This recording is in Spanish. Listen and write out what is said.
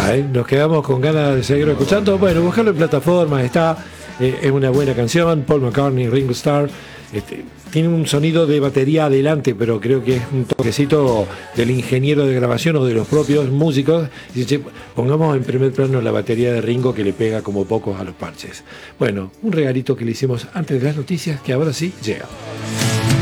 Nos quedamos con ganas de seguir escuchando. Bueno, buscarlo en plataformas, está. Es una buena canción. Paul McCartney, Ringo Starr. Tiene un sonido de batería adelante, pero creo que es un toquecito del ingeniero de grabación o de los propios músicos. Y dice, pongamos en primer plano la batería de Ringo, que le pega como pocos a los parches. Bueno, un regalito que le hicimos antes de las noticias, que ahora sí llega.